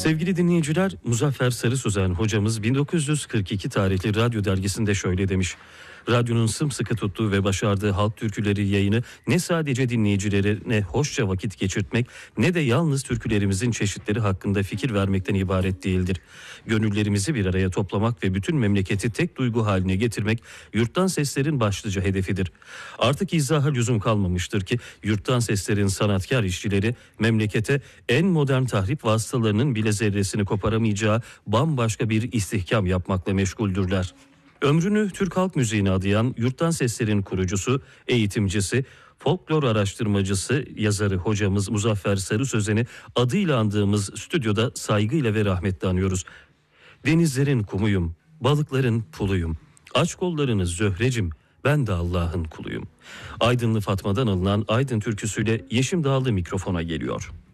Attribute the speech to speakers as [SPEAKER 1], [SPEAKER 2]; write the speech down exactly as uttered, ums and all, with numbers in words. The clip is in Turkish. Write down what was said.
[SPEAKER 1] Sevgili dinleyiciler, Muzaffer Sarı Sözen hocamız bin dokuz yüz kırk iki tarihli Radyo Dergisi'nde şöyle demiş. Radyonun sımsıkı tuttuğu ve başardığı halk türküleri yayını ne sadece dinleyicilerine hoşça vakit geçirtmek ne de yalnız türkülerimizin çeşitleri hakkında fikir vermekten ibaret değildir. Gönüllerimizi bir araya toplamak ve bütün memleketi tek duygu haline getirmek yurttan seslerin başlıca hedefidir. Artık izaha lüzum kalmamıştır ki yurttan seslerin sanatkar işçileri memlekete en modern tahrip vasıtalarının bile zerresini koparamayacağı bambaşka bir istihkam yapmakla meşguldürler. Ömrünü Türk halk müziğine adayan Yurttan Sesler'in kurucusu, eğitimcisi, folklor araştırmacısı, yazarı hocamız Muzaffer Sarı Sözen'i adıyla andığımız stüdyoda saygıyla ve rahmetle anıyoruz. Denizlerin kumuyum, balıkların puluyum, aç kollarını Zöhrecim, ben de Allah'ın kuluyum. Aydınlı Fatma'dan alınan Aydın türküsüyle Yeşim Dağlı mikrofona geliyor.